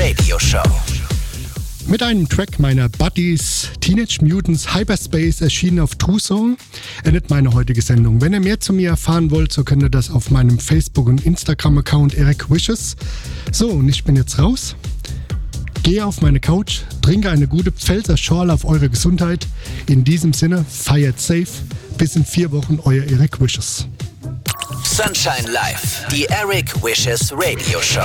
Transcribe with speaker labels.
Speaker 1: Radio Show.
Speaker 2: Mit einem Track meiner Buddies Teenage Mutants Hyperspace erschienen auf True Song endet meine heutige Sendung. Wenn ihr mehr zu mir erfahren wollt, so könnt ihr das auf meinem Facebook- und Instagram-Account Eric Wishes. So, und ich bin jetzt raus. Gehe auf meine Couch, trinke eine gute Pfälzer Schorle auf eure Gesundheit. In diesem Sinne, feiert safe. Bis in 4 Wochen, euer Eric Wishes.
Speaker 1: Sunshine Live, die Eric Wishes Radio Show.